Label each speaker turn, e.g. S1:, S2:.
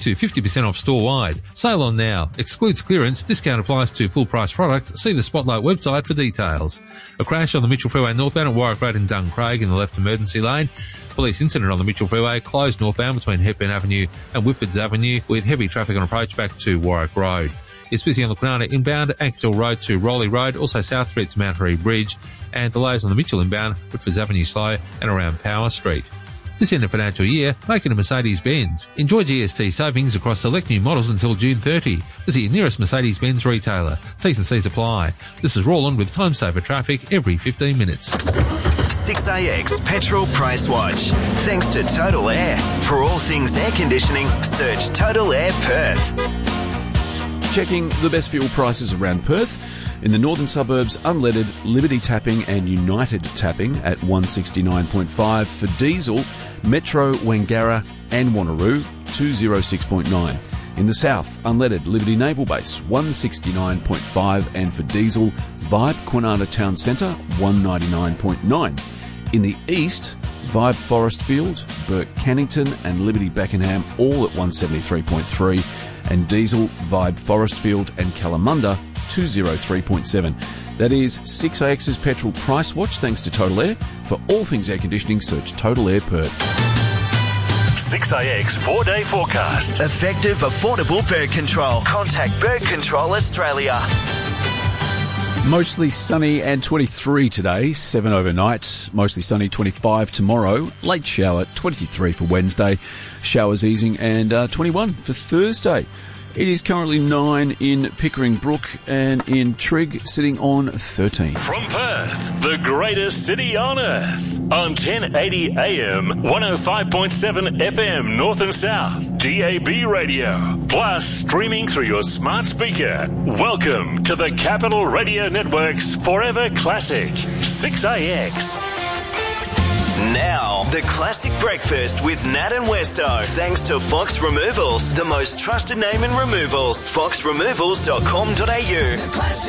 S1: to 50% off store-wide. Sale on now. Excludes clearance. Discount applies to full-price products. See the Spotlight website for details. A crash on the Mitchell Freeway northbound at Warwick Road in Duncraig in the left emergency lane. Police incident on the Mitchell Freeway, closed northbound between Hepburn Avenue and Whitfords Avenue with heavy traffic on approach back to Warwick Road. It's busy on the Kwinana inbound, Axtell Road to Rowley Road, also South Street to Mount Harry Bridge, and delays on the Mitchell inbound, Whitfords Avenue slow, and around Power Street. This end of financial year, make it a Mercedes-Benz. Enjoy GST savings across select new models until June 30. Visit your nearest Mercedes-Benz retailer. T's and C's apply. This is Roland with Time Saver Traffic every 15 minutes.
S2: 6AX Petrol Price Watch. Thanks to Total Air. For all things air conditioning, search Total Air Perth.
S3: Checking the best fuel prices around Perth. In the northern suburbs, unleaded, Liberty tapping and United tapping at 169.5. For diesel, Metro, Wangara and Wanneroo, 206.9. In the south, unleaded, Liberty Naval Base, 169.5. And for diesel, Vibe, Kwinana Town Centre, 199.9. In the east, Vibe Forestfield, Burke Cannington and Liberty Beckenham, all at 173.3. And diesel, Vibe Forestfield and Kalamunda, 203.7. That is 6AX's Petrol Price Watch, thanks to Total Air. For all things air conditioning, search Total Air Perth.
S4: 6AX 4-day forecast.
S2: Effective, affordable bird control. Contact Bird Control Australia.
S3: Mostly sunny and 23 today, 7 overnight. Mostly sunny, 25 tomorrow. Late shower, 23 for Wednesday. Showers easing and 21 for Thursday. It is currently 9 in Pickering Brook and in Trigg, sitting on 13.
S4: From Perth, the greatest city on earth. On 1080 AM, 105.7 FM North and South, DAB radio. Plus, streaming through your smart speaker. Welcome to the Capital Radio Network's Forever Classic, 6AX.
S2: Now, the classic breakfast with Nat and Westo. Thanks to Fox Removals, the most trusted name in removals. foxremovals.com.au.